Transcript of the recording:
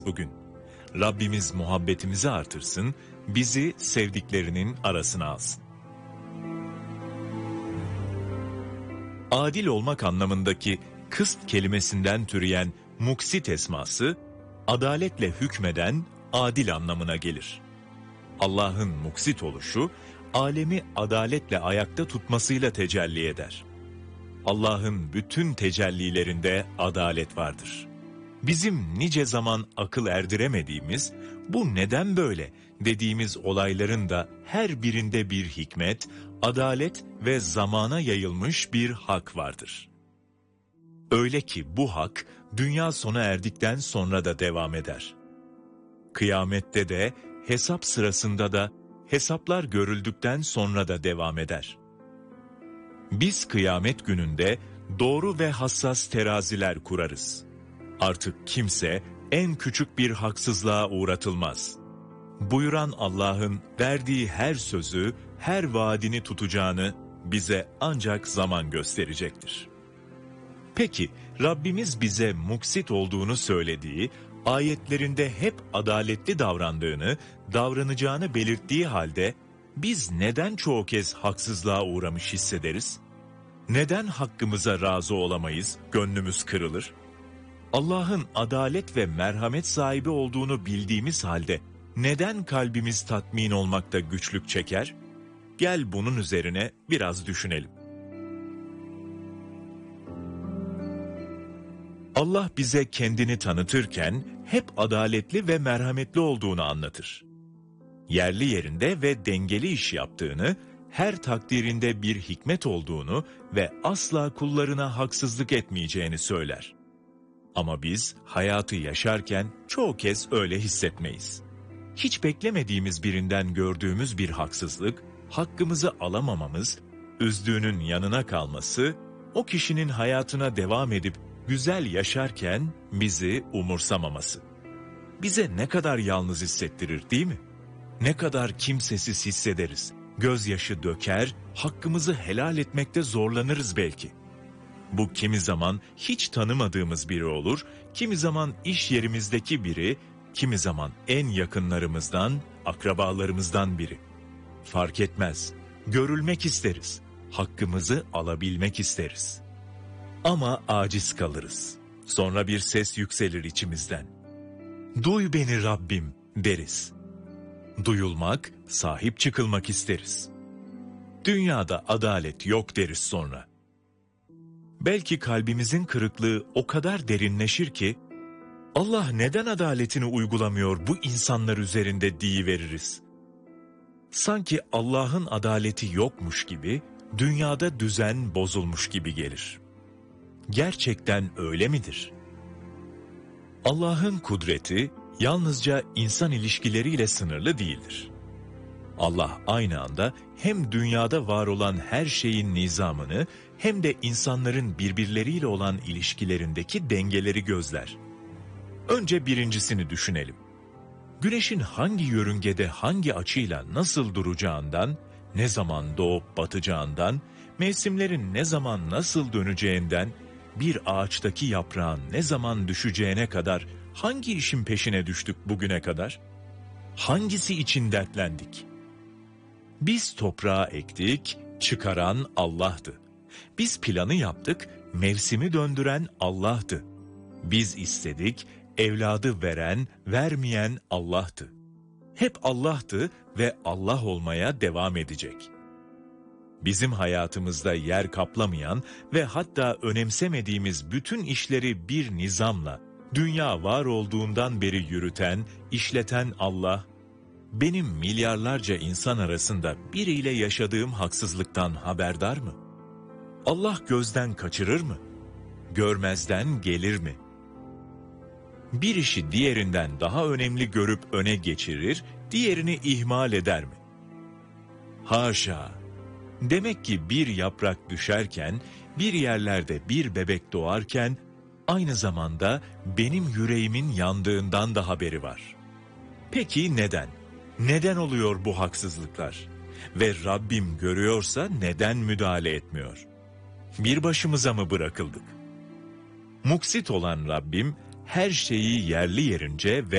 bugün. Rabbimiz muhabbetimizi artırsın, bizi sevdiklerinin arasına alsın. Adil olmak anlamındaki kıst kelimesinden türeyen muksit esması, adaletle hükmeden adil anlamına gelir. Allah'ın muksit oluşu, alemi adaletle ayakta tutmasıyla tecelli eder. Allah'ın bütün tecellilerinde adalet vardır. Bizim nice zaman akıl erdiremediğimiz, bu neden böyle dediğimiz olayların da her birinde bir hikmet, adalet ve zamana yayılmış bir hak vardır. Öyle ki bu hak, dünya sona erdikten sonra da devam eder. Kıyamette de, hesap sırasında da, hesaplar görüldükten sonra da devam eder. Biz kıyamet gününde doğru ve hassas teraziler kurarız. Artık kimse en küçük bir haksızlığa uğratılmaz. Buyuran Allah'ın verdiği her sözü, her vaadini tutacağını bize ancak zaman gösterecektir. Peki Rabbimiz bize muksit olduğunu söylediği, ayetlerinde hep adaletli davrandığını, davranacağını belirttiği halde biz neden çoğu kez haksızlığa uğramış hissederiz? Neden hakkımıza razı olamayız, gönlümüz kırılır? Allah'ın adalet ve merhamet sahibi olduğunu bildiğimiz halde neden kalbimiz tatmin olmakta güçlük çeker? Gel bunun üzerine biraz düşünelim. Allah bize kendini tanıtırken hep adaletli ve merhametli olduğunu anlatır. Yerli yerinde ve dengeli iş yaptığını, her takdirinde bir hikmet olduğunu ve asla kullarına haksızlık etmeyeceğini söyler. Ama biz hayatı yaşarken çoğu kez öyle hissetmeyiz. Hiç beklemediğimiz birinden gördüğümüz bir haksızlık, hakkımızı alamamamız, üzdüğünün yanına kalması, o kişinin hayatına devam edip güzel yaşarken bizi umursamaması. Bize ne kadar yalnız hissettirir değil mi? Ne kadar kimsesiz hissederiz, gözyaşı döker, hakkımızı helal etmekte zorlanırız belki. Bu kimi zaman hiç tanımadığımız biri olur, kimi zaman iş yerimizdeki biri, kimi zaman en yakınlarımızdan, akrabalarımızdan biri. Fark etmez, görülmek isteriz, hakkımızı alabilmek isteriz. Ama aciz kalırız. Sonra bir ses yükselir içimizden. Duy beni Rabbim deriz. Duyulmak, sahip çıkılmak isteriz. Dünyada adalet yok deriz sonra. Belki kalbimizin kırıklığı o kadar derinleşir ki, Allah neden adaletini uygulamıyor bu insanlar üzerinde diyiveririz. Sanki Allah'ın adaleti yokmuş gibi, dünyada düzen bozulmuş gibi gelir. Gerçekten öyle midir? Allah'ın kudreti yalnızca insan ilişkileriyle sınırlı değildir. Allah aynı anda hem dünyada var olan her şeyin nizamını hem de insanların birbirleriyle olan ilişkilerindeki dengeleri gözler. Önce birincisini düşünelim. Güneşin hangi yörüngede hangi açıyla nasıl duracağından, ne zaman doğup batacağından, mevsimlerin ne zaman nasıl döneceğinden, bir ağaçtaki yaprağın ne zaman düşeceğine kadar hangi işin peşine düştük bugüne kadar? Hangisi için dertlendik? Biz toprağa ektik, çıkaran Allah'tı. Biz planı yaptık, mevsimi döndüren Allah'tı. Biz istedik, evladı veren, vermeyen Allah'tı. Hep Allah'tı ve Allah olmaya devam edecek. Bizim hayatımızda yer kaplamayan ve hatta önemsemediğimiz bütün işleri bir nizamla, dünya var olduğundan beri yürüten, işleten Allah, benim milyarlarca insan arasında biriyle yaşadığım haksızlıktan haberdar mı? Allah gözden kaçırır mı? Görmezden gelir mi? Bir işi diğerinden daha önemli görüp öne geçirir, diğerini ihmal eder mi? Haşa! Demek ki bir yaprak düşerken, bir yerlerde bir bebek doğarken, aynı zamanda benim yüreğimin yandığından da haberi var. Peki neden? Neden oluyor bu haksızlıklar? Ve Rabbim görüyorsa neden müdahale etmiyor? Bir başımıza mı bırakıldık? Muksit olan Rabbim her şeyi yerli yerince ve